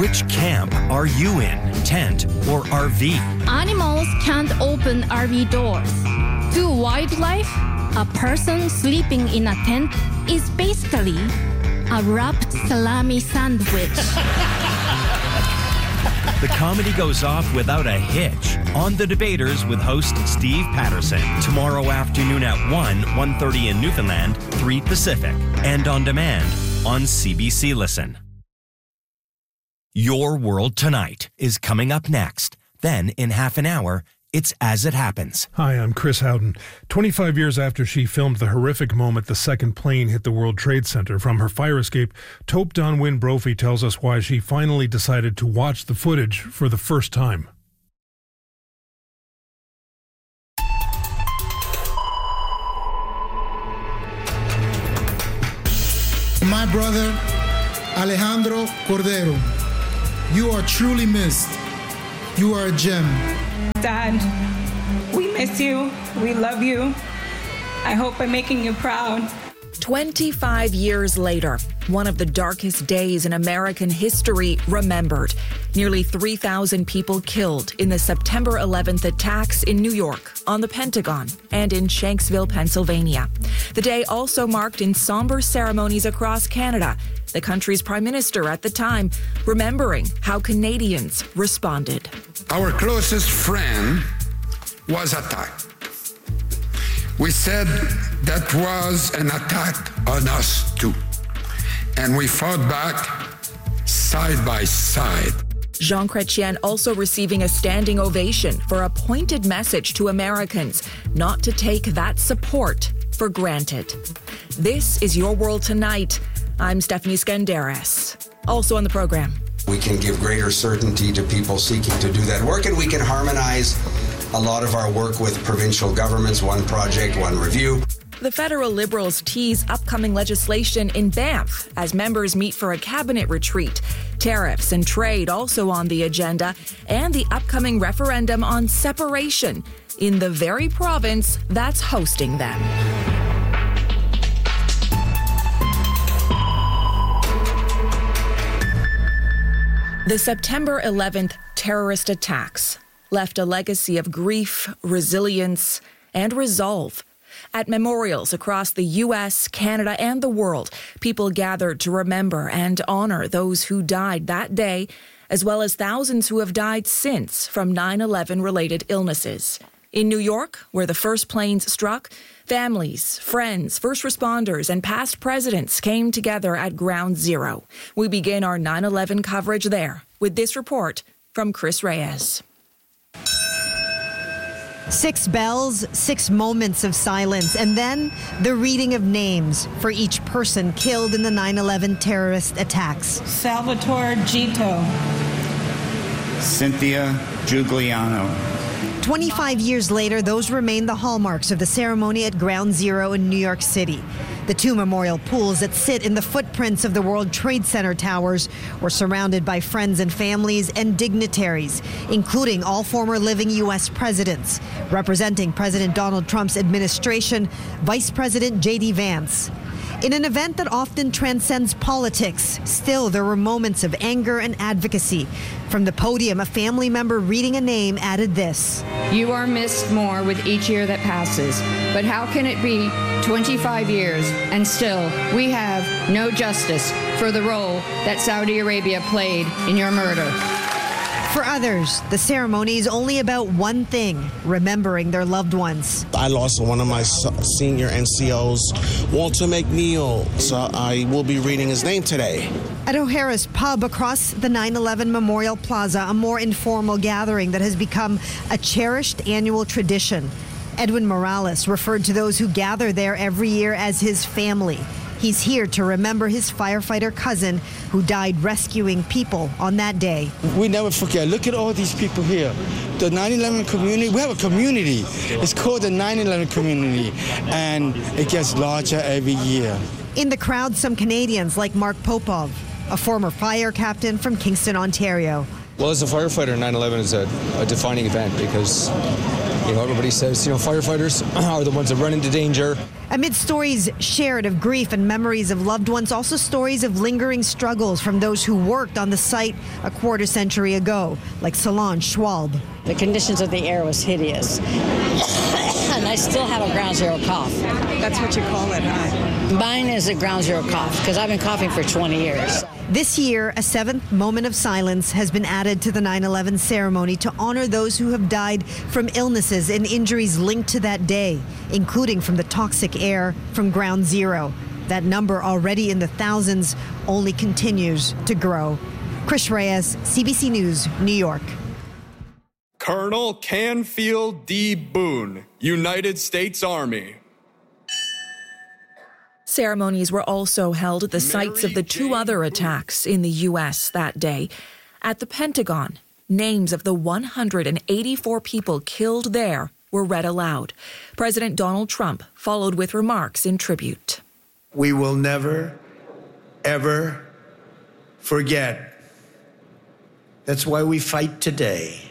Which camp are you in? Tent or RV? Animals can't open RV doors. To wildlife, a person sleeping in a tent is basically a wrapped salami sandwich. The comedy goes off without a hitch on The Debaters with host Steve Patterson. Tomorrow afternoon at 1:30 in Newfoundland, 3 Pacific. And on demand on CBC Listen. Your World Tonight is coming up next. Then, in half an hour, it's As It Happens. Hi, I'm Chris Howden. 25 years after she filmed the horrific moment the second plane hit the World Trade Center from her fire escape, Taupe Donwyn Brophy tells us why she finally decided to watch the footage for the first time. My brother, Alejandro Cordero, you are truly missed. You are a gem. Dad, we miss you. We love you. I hope I'm making you proud. 25 years later, one of the darkest days in American history remembered. Nearly 3,000 people killed in the September 11th attacks in New York, on the Pentagon, and in Shanksville, Pennsylvania. The day also marked in somber ceremonies across Canada. The country's prime minister at the time remembering how Canadians responded. Our closest friend was attacked. We said that was an attack on us too. And we fought back side by side. Jean Chrétien also receiving a standing ovation for a pointed message to Americans not to take that support for granted. This is Your World Tonight. I'm Stephanie Skandaris. Also on the program. We can give greater certainty to people seeking to do that work, and we can harmonize a lot of our work with provincial governments, one project, one review. The federal Liberals tease upcoming legislation in Banff as members meet for a cabinet retreat. Tariffs and trade also on the agenda, and the upcoming referendum on separation in the very province that's hosting them. The September 11th terrorist attacks left a legacy of grief, resilience, and resolve. At memorials across the U.S., Canada, and the world, people gathered to remember and honor those who died that day, as well as thousands who have died since from 9/11-related illnesses. In New York, where the first planes struck, families, friends, first responders, and past presidents came together at Ground Zero. We begin our 9/11 coverage there with this report from Chris Reyes. 6 bells, 6 moments of silence, and then the reading of names for each person killed in the 9/11 terrorist attacks. Salvatore Gito. Cynthia Giuliano. 25 years later, those remain the hallmarks of the ceremony at Ground Zero in New York City. The 2 memorial pools that sit in the footprints of the World Trade Center towers were surrounded by friends and families and dignitaries, including all former living U.S. presidents. Representing President Donald Trump's administration, Vice President J.D. Vance. In an event that often transcends politics, still there were moments of anger and advocacy. From the podium, a family member reading a name added this. You are missed more with each year that passes, but how can it be 25 years and still we have no justice for the role that Saudi Arabia played in your murder? For others, the ceremony is only about one thing, remembering their loved ones. I lost one of my senior NCOs, Walter McNeil, so I will be reading his name today. At O'Hara's Pub across the 9/11 Memorial Plaza, a more informal gathering that has become a cherished annual tradition. Edwin Morales referred to those who gather there every year as his family. He's here to remember his firefighter cousin who died rescuing people on that day. We never forget. Look at all these people here. The 9/11 community, we have a community. It's called the 9/11 community, and it gets larger every year. In the crowd, some Canadians like Mark Popov, a former fire captain from Kingston, Ontario. Well, as a firefighter, 9/11 is a defining event because Everybody says, firefighters are the ones that run into danger. Amid stories shared of grief and memories of loved ones, also stories of lingering struggles from those who worked on the site a quarter century ago, like Solange Schwalb. The conditions of the air was hideous. And I still have a ground zero cough. That's what you call it, huh? Mine is a ground zero cough because I've been coughing for 20 years. This year, a seventh moment of silence has been added to the 9/11 ceremony to honor those who have died from illnesses and injuries linked to that day, including from the toxic air from Ground Zero. That number, already in the thousands, only continues to grow. Chris Reyes, CBC News, New York. Colonel Canfield D. Boone, United States Army. Ceremonies were also held at the sites of the two other attacks in the U.S. that day. At the Pentagon, names of the 184 people killed there were read aloud. President Donald Trump followed with remarks in tribute. We will never, ever forget. That's why we fight today.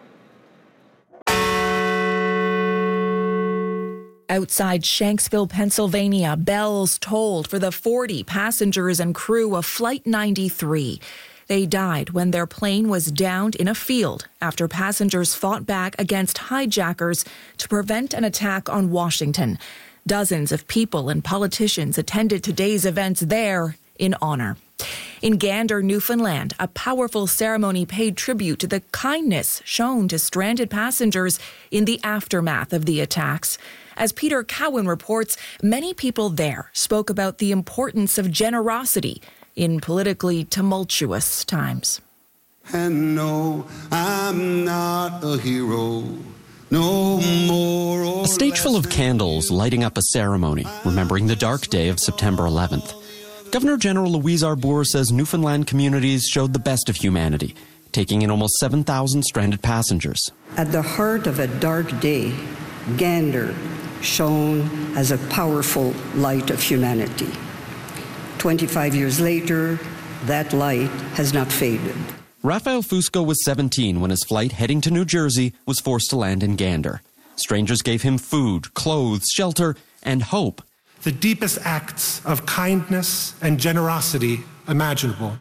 Outside Shanksville, Pennsylvania, bells tolled for the 40 passengers and crew of Flight 93. They died when their plane was downed in a field after passengers fought back against hijackers to prevent an attack on Washington. Dozens of people and politicians attended today's events there in honor. In Gander, Newfoundland, a powerful ceremony paid tribute to the kindness shown to stranded passengers in the aftermath of the attacks. As Peter Cowan reports, many people there spoke about the importance of generosity in politically tumultuous times. And no, I'm not a hero. No more. A stage full of candles lighting up a ceremony, remembering the dark day of September 11th. Governor General Louise Arbour says Newfoundland communities showed the best of humanity, taking in almost 7,000 stranded passengers. At the heart of a dark day, Gander shone as a powerful light of humanity. 25 years later, that light has not faded. Rafael Fusco was 17 when his flight heading to New Jersey was forced to land in Gander. Strangers gave him food, clothes, shelter, and hope. The deepest acts of kindness and generosity imaginable.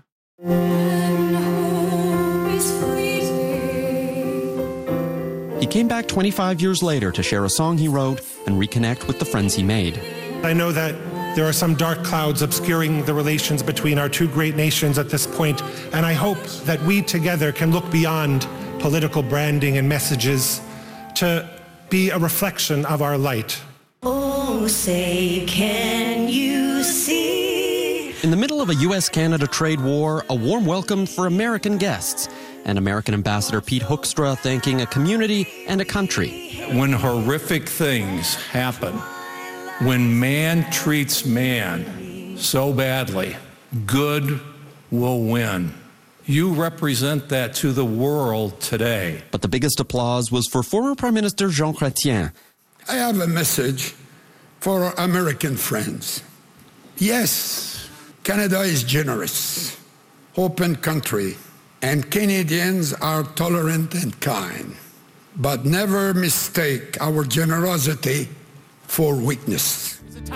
He came back 25 years later to share a song he wrote and reconnect with the friends he made. I know that there are some dark clouds obscuring the relations between our two great nations at this point, and I hope that we together can look beyond political branding and messages to be a reflection of our light. Oh, say, can you see? In the middle of a U.S.-Canada trade war, a warm welcome for American guests, and American Ambassador Pete Hoekstra thanking a community and a country. When horrific things happen, when man treats man so badly, good will win. You represent that to the world today. But the biggest applause was for former Prime Minister Jean Chrétien. I have a message for our American friends. Yes, Canada is generous, open country, and Canadians are tolerant and kind. But never mistake our generosity for weakness.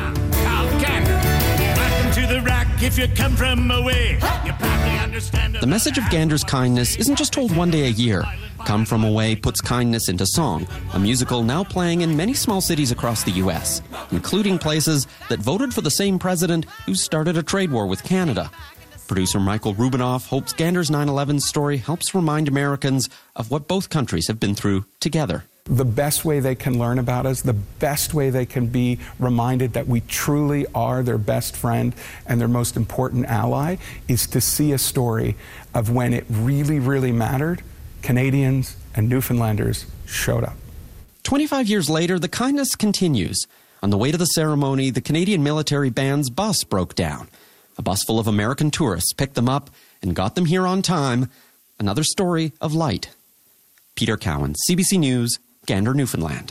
The message of Gander's kindness isn't just told one day a year. Come From Away puts kindness into song, a musical now playing in many small cities across the U.S., including places that voted for the same president who started a trade war with Canada. Producer Michael Rubinoff hopes Gander's 9/11 story helps remind Americans of what both countries have been through together. The best way they can learn about us, the best way they can be reminded that we truly are their best friend and their most important ally, is to see a story of when it really, really mattered, Canadians and Newfoundlanders showed up. 25 years later, the kindness continues. On the way to the ceremony, the Canadian military band's bus broke down. A bus full of American tourists picked them up and got them here on time. Another story of light. Peter Cowan, CBC News, Gander, Newfoundland.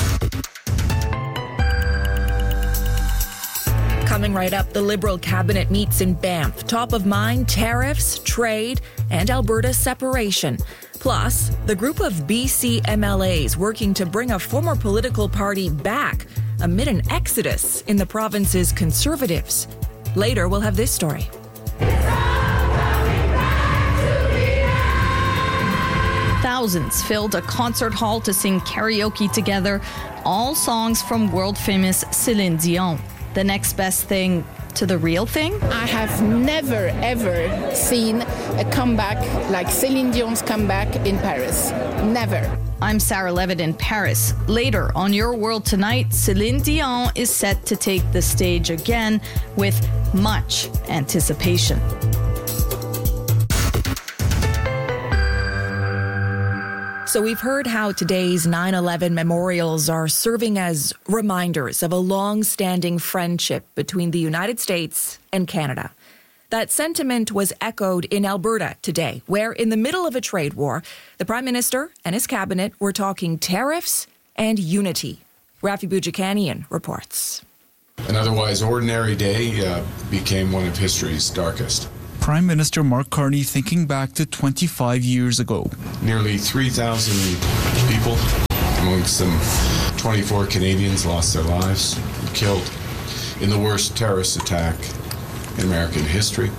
Coming right up, the Liberal cabinet meets in Banff. Top of mind, tariffs, trade, and Alberta's separation. Plus, the group of BC MLAs working to bring a former political party back amid an exodus in the province's Conservatives. Later, we'll have this story. Thousands filled a concert hall to sing karaoke together, all songs from world-famous Céline Dion. The next best thing to the real thing? I have never, ever seen a comeback like Céline Dion's comeback in Paris. Never. I'm Sarah Levitt in Paris. Later on Your World Tonight, Céline Dion is set to take the stage again with much anticipation. So we've heard how today's 9/11 memorials are serving as reminders of a long-standing friendship between the United States and Canada. That sentiment was echoed in Alberta today, where in the middle of a trade war, the Prime Minister and his cabinet were talking tariffs and unity. Rafi Boudjikanian reports. An otherwise ordinary day became one of history's darkest. Prime Minister Mark Carney thinking back to 25 years ago. Nearly 3,000 people, amongst them 24 Canadians, lost their lives, killed in the worst terrorist attack in American history.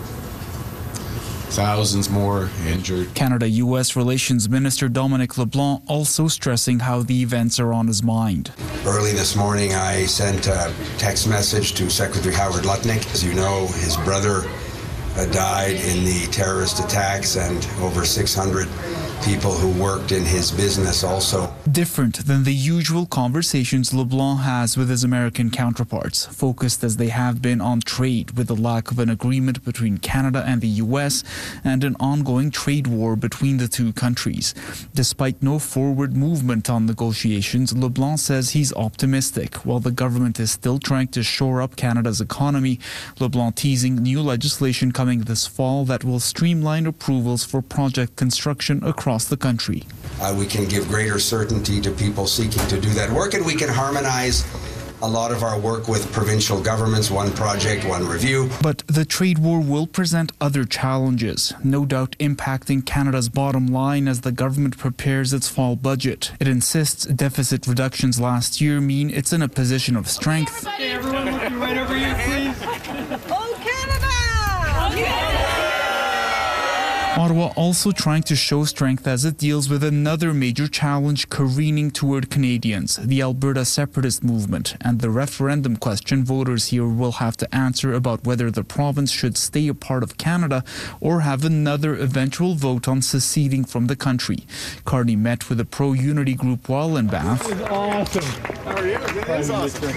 Thousands more injured. Canada-U.S. Relations Minister Dominic LeBlanc also stressing how the events are on his mind. Early this morning, I sent a text message to Secretary Howard Lutnick. As you know, his brother died in the terrorist attacks, and over 600 people who worked in his business also. Different than the usual conversations LeBlanc has with his American counterparts, focused as they have been on trade, with the lack of an agreement between Canada and the U.S. and an ongoing trade war between the two countries. Despite no forward movement on negotiations, LeBlanc says he's optimistic. While the government is still trying to shore up Canada's economy, LeBlanc teasing new legislation coming this fall that will streamline approvals for project construction across the country. We can give greater certainty to people seeking to do that work, and we can harmonize a lot of our work with provincial governments, one project, one review. But the trade war will present other challenges, no doubt impacting Canada's bottom line as the government prepares its fall budget. It insists deficit reductions last year mean it's in a position of strength. Okay, everyone looking right over you, please. Oh, Canada! Okay. Ottawa also trying to show strength as it deals with another major challenge careening toward Canadians, the Alberta separatist movement, and the referendum question voters here will have to answer about whether the province should stay a part of Canada or have another eventual vote on seceding from the country. Carney met with a pro-unity group while in Banff. This is awesome. How are you? This is awesome.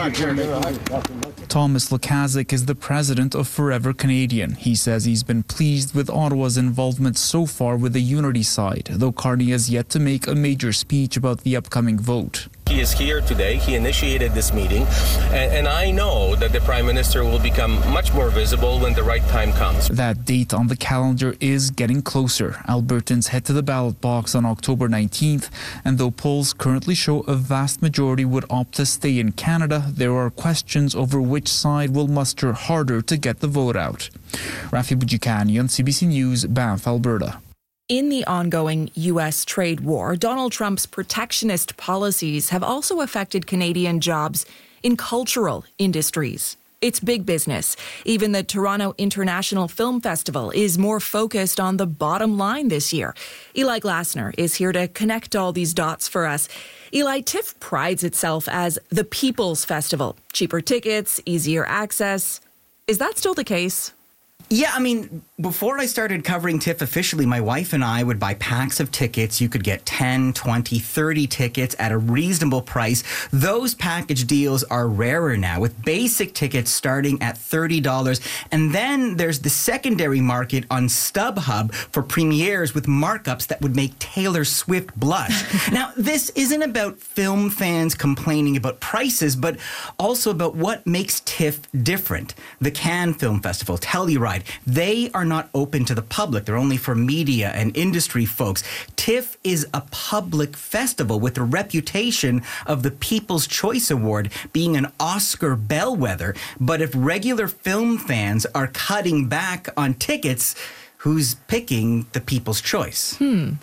Thomas Lukaszuk is the president of Forever Canadian. He says he's been pleased with Ottawa's involvement so far with the unity side, though Carney has yet to make a major speech about the upcoming vote. He is here today. He initiated this meeting, and I know that the Prime Minister will become much more visible when the right time comes. That date on the calendar is getting closer. Albertans head to the ballot box on October 19th, and though polls currently show a vast majority would opt to stay in Canada, there are questions over which side will muster harder to get the vote out. Rafi Boudjikanian, CBC News, Banff, Alberta. In the ongoing U.S. trade war, Donald Trump's protectionist policies have also affected Canadian jobs in cultural industries. It's big business. Even the Toronto International Film Festival is more focused on the bottom line this year. Eli Glasner is here to connect all these dots for us. Eli, TIFF prides itself as the People's Festival. Cheaper tickets, easier access. Is that still the case? Yeah, I mean, before I started covering TIFF officially, my wife and I would buy packs of tickets. You could get 10, 20, 30 tickets at a reasonable price. Those package deals are rarer now, with basic tickets starting at $30. And then there's the secondary market on StubHub for premieres with markups that would make Taylor Swift blush. Now, this isn't about film fans complaining about prices, but also about what makes TIFF different. The Cannes Film Festival, Telluride, they are not open to the public. They're only for media and industry folks. TIFF is a public festival with a reputation of the People's Choice Award being an Oscar bellwether. But if regular film fans are cutting back on tickets, who's picking the people's choice.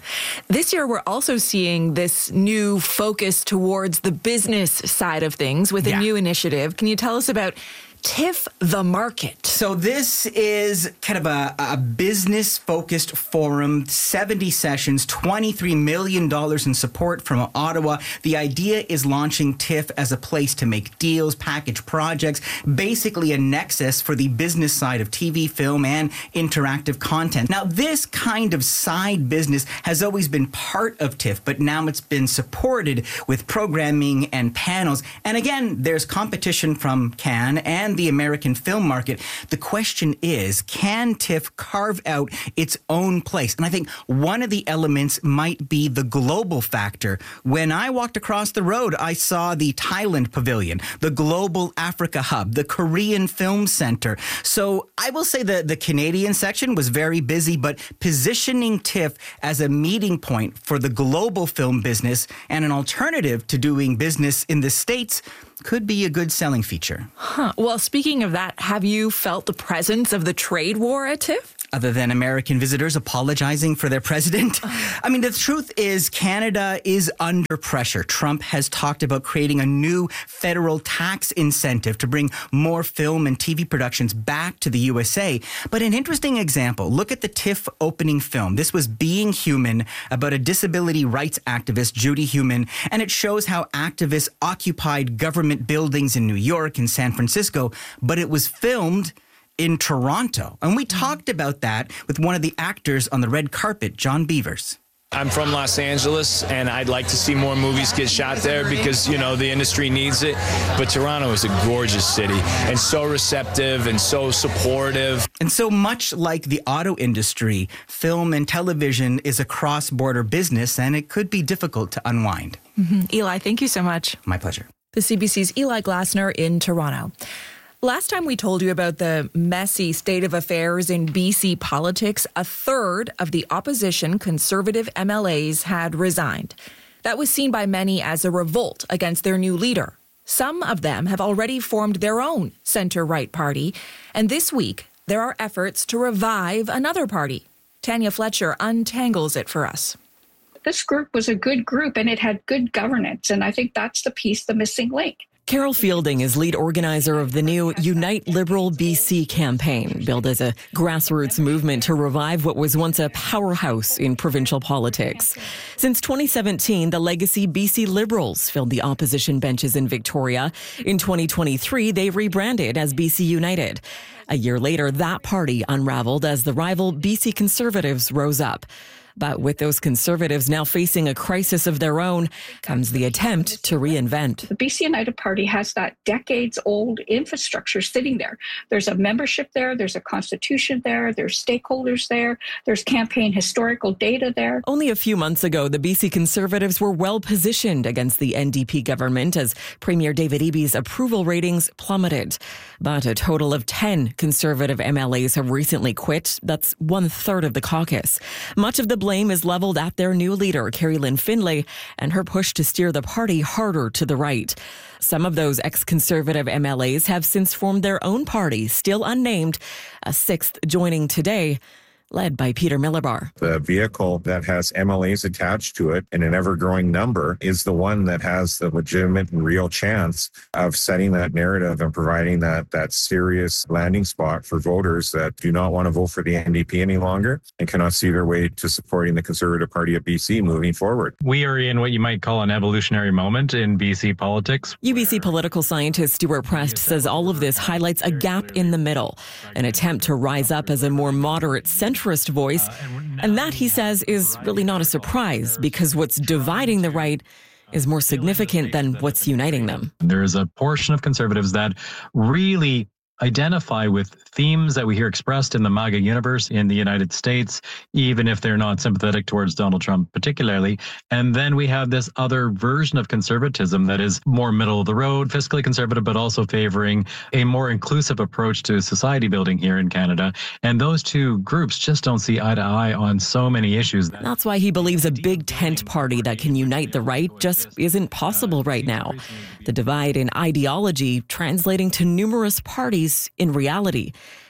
This year, we're also seeing this new focus towards the business side of things with a new initiative. Can you tell us about TIFF the Market? So this is kind of a business-focused forum, 70 sessions, $23 million in support from Ottawa. The idea is launching TIFF as a place to make deals, package projects, basically a nexus for the business side of TV, film, and interactive content. Now, this kind of side business has always been part of TIFF, but now it's been supported with programming and panels. And again, there's competition from Cannes and the American film market. The question is, can TIFF carve out its own place? And I think one of the elements might be the global factor. When I walked across the road, I saw the Thailand Pavilion, the Global Africa Hub, the Korean Film Center. So I will say that the Canadian section was very busy, but positioning TIFF as a meeting point for the global film business and an alternative to doing business in the States could be a good selling feature. Well, speaking of that, have you felt the presence of the trade war at TIFF? Other than American visitors apologizing for their president? I mean, the truth is Canada is under pressure. Trump has talked about creating a new federal tax incentive to bring more film and TV productions back to the USA. But an interesting example, look at the TIFF opening film. This was Being Human, about a disability rights activist, Judy Heumann, and it shows how activists occupied government buildings in New York and San Francisco, but it was filmed in Toronto. And we talked about that with one of the actors on the red carpet, John Beavers. I'm from Los Angeles, and I'd like to see more movies get shot there because, you know, the industry needs it. But Toronto is a gorgeous city and so receptive and so supportive. And so much like the auto industry, film and television is a cross-border business, and it could be difficult to unwind. Eli, thank you so much. My pleasure. The CBC's Eli Glasner in Toronto. Last time we told you about the messy state of affairs in BC politics, a third of the opposition Conservative MLAs had resigned. That was seen by many as a revolt against their new leader. Some of them have already formed their own centre-right party, and this week there are efforts to revive another party. Tanya Fletcher untangles it for us. This group was a good group and it had good governance, and I think that's the missing link. Carol Fielding is lead organizer of the new Unite Liberal BC campaign, billed as a grassroots movement to revive what was once a powerhouse in provincial politics. Since 2017, the legacy BC Liberals filled the opposition benches in Victoria. In 2023, they rebranded as BC United. A year later, that party unraveled as the rival BC Conservatives rose up. But with those Conservatives now facing a crisis of their own, comes the attempt to reinvent. The BC United Party has that decades-old infrastructure sitting there. There's a membership there, there's a constitution there, there's stakeholders there, there's campaign historical data there. Only a few months ago, the BC Conservatives were well positioned against the NDP government as Premier David Eby's approval ratings plummeted. But a total of 10 Conservative MLAs have recently quit. That's 1/3 of the caucus. Much of the blame is leveled at their new leader, Carrie Lynn Findlay, and her push to steer the party harder to the right. Some of those ex-Conservative MLAs have since formed their own party, still unnamed, a sixth joining today, led by Peter Millibar. The vehicle that has MLAs attached to it in an ever-growing number is the one that has the legitimate and real chance of setting that narrative and providing that serious landing spot for voters that do not want to vote for the NDP any longer and cannot see their way to supporting the Conservative Party of BC moving forward. We are in what you might call an evolutionary moment in BC politics. UBC political scientist Stuart Prest says all of this highlights a gap in the middle, an attempt to rise up as a more moderate centrist voice. And that, he says, is really not a surprise because what's dividing the right is more significant than what's uniting them. There is a portion of Conservatives that really identify with themes that we hear expressed in the MAGA universe in the United States, even if they're not sympathetic towards Donald Trump particularly. And then we have this other version of conservatism that is more middle of the road, fiscally conservative, but also favoring a more inclusive approach to society building here in Canada. And those two groups just don't see eye to eye on so many issues. That's why he believes a big tent party that can unite the right just isn't possible right now. The divide in ideology translating to numerous parties in reality.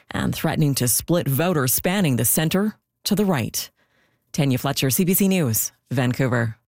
and threatening to split voters spanning the center to the right. Tanya Fletcher, CBC News, Vancouver.